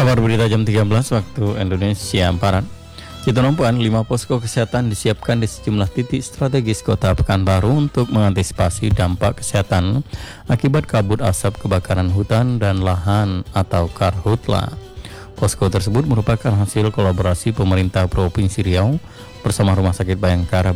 Kabar berita jam 13 waktu Indonesia Barat. Citonompuan, 5 posko kesehatan disiapkan di sejumlah titik strategis Kota Pekanbaru untuk mengantisipasi dampak kesehatan akibat kabut asap kebakaran hutan dan lahan atau karhutla. Posko tersebut merupakan hasil kolaborasi pemerintah Provinsi Riau bersama Rumah Sakit Bayangkara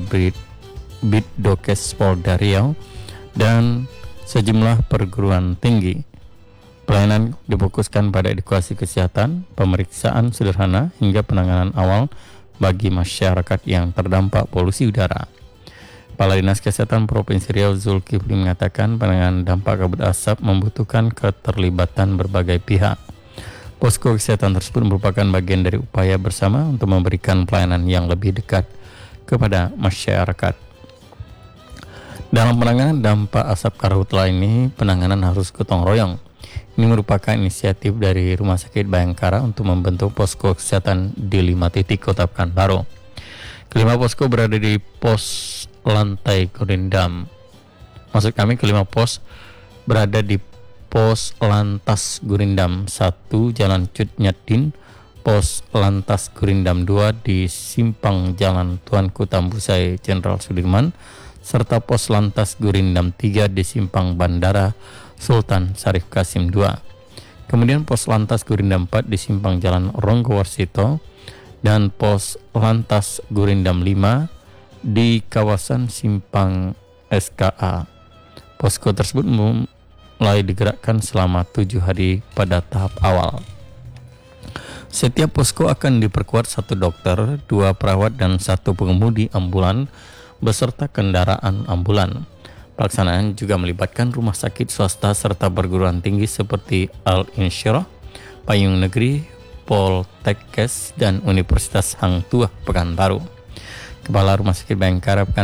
Bidokes Polda Riau dan sejumlah perguruan tinggi. Pelayanan difokuskan pada edukasi kesehatan, pemeriksaan sederhana hingga penanganan awal bagi masyarakat yang terdampak polusi udara. Kepala Dinas Kesehatan Provinsi Riau Zulkifli mengatakan penanganan dampak kabut asap membutuhkan keterlibatan berbagai pihak. Posko kesehatan tersebut merupakan bagian dari upaya bersama untuk memberikan pelayanan yang lebih dekat kepada masyarakat. Dalam penanganan dampak asap karhutla ini, penanganan harus gotong royong. Ini merupakan inisiatif dari Rumah Sakit Bayangkara untuk membentuk posko kesehatan di 5 titik Kota Pekanbaru. Kelima posko berada di pos lantai Gurindam. Kelima pos berada di pos lantas Gurindam 1 Jalan Cut Nyatin, pos lantas Gurindam 2 di Simpang Jalan Tuanku Tambusai Jenderal Sudirman, serta pos lantas Gurindam 3 di Simpang Bandara Sultan Syarif Kasim 2. Kemudian pos lantas Gurindam 4 di Simpang Jalan Ronggo Warsito dan pos lantas Gurindam 5 di kawasan Simpang SKA. Posko tersebut mulai digerakkan selama 7 hari pada tahap awal. Setiap posko akan diperkuat 1 dokter, 2 perawat dan 1 pengemudi ambulan beserta kendaraan ambulan. Pelaksanaan juga melibatkan rumah sakit swasta serta perguruan tinggi seperti Al-Insyirah, Payung Negeri, Poltekkes, dan Universitas Hang Tuah Pekanbaru. Kepala Rumah Sakit Bayangkara